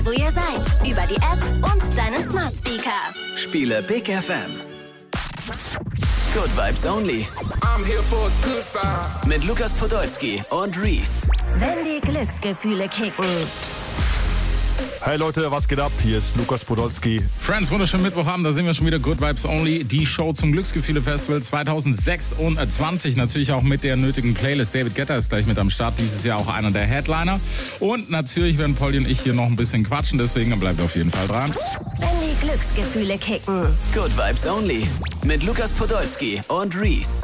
wo ihr seid, über die App und deinen Smart Speaker. Spiele Big FM. Good Vibes Only. I'm here for a good vibe. Mit Lukas Podolski und Reese. Wenn die Glücksgefühle kicken. Hey Leute, was geht ab? Hier ist Lukas Podolski. Friends, wunderschönen Mittwochabend, da sind wir schon wieder. Good Vibes Only, die Show zum Glücksgefühle-Festival 2026. Natürlich auch mit der nötigen Playlist. David Guetta ist gleich mit am Start, dieses Jahr auch einer der Headliner. Und natürlich werden Polly und ich hier noch ein bisschen quatschen, deswegen bleibt auf jeden Fall dran. Wenn die Glücksgefühle kicken. Good Vibes Only. Mit Lukas Podolski und Reese.